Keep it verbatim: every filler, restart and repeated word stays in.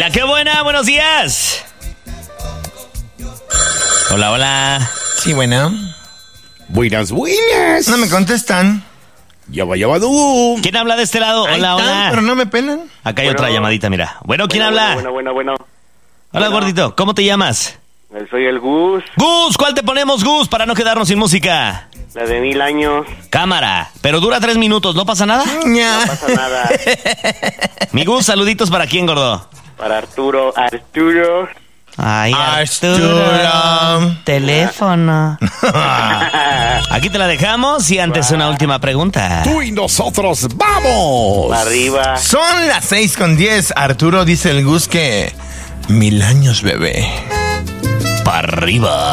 La qué buena, buenos días. Hola, hola. Sí, bueno. Buenas, buenas. No me contestan. Ya va, ya va, tú. ¿Quién habla de este lado? Ahí Hola, están, hola. pero no me pelan. Acá hay Bueno. otra llamadita, mira. Bueno, ¿quién Bueno, habla? Bueno, bueno, bueno. Hola, bueno. gordito. ¿Cómo te llamas? bueno. Soy el Gus, Gus, ¿cuál te ponemos, Gus, para no quedarnos sin música? la de mil años. Cámara. Pero dura tres minutos, ¿no pasa nada? Ña. No pasa nada. Mi Gus, saluditos para quién, gordo. Para Arturo. Arturo. Ay, Arturo. Teléfono. Aquí te la dejamos y antes una última pregunta. Tú y nosotros, ¡vamos! Arriba. Son las seis con diez. Arturo dice el Gus que... Mil años, bebé. Para arriba.